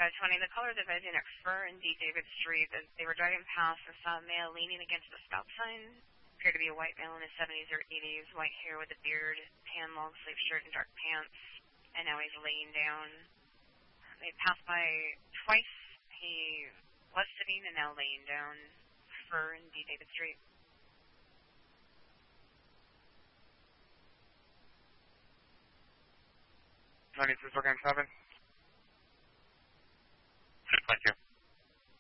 520. The caller is advising at Fur and D. David Street that they were driving past and saw a male leaning against the stop sign. Appeared to be a white male in his 70s or 80s, white hair with a beard, tan long sleeve shirt and dark pants, and now he's laying down. They passed by twice. He was sitting and now laying down. Fur and D. David Street. 93 Program 7. Thank you.